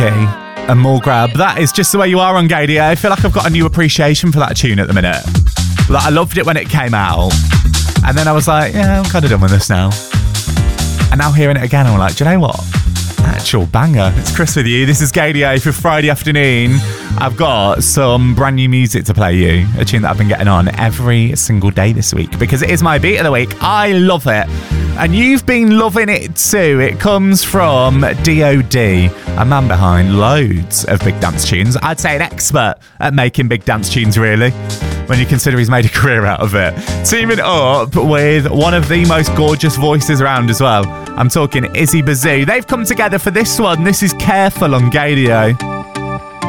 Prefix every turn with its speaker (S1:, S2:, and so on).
S1: and More Grab. That is Just the Way You Are on Gadio. I feel like I've got a new appreciation for that tune at the minute. Like, I loved it when it came out, and then I was like, yeah, I'm kind of done with this now. And now hearing it again, I'm like, do you know what? Actual banger. It's Chris with you. This is Gadio for Friday afternoon. I've got some brand new music to play you, a tune that I've been getting on every single day this week because it is my beat of the week. I love it. And you've been loving it too. It comes from D.O.D., a man behind loads of big dance tunes. I'd say an expert at making big dance tunes, really, when you consider he's made a career out of it. Teaming up with one of the most gorgeous voices around as well. I'm talking Izzy Bazoo. They've come together for this one. This is Careful on Gadio.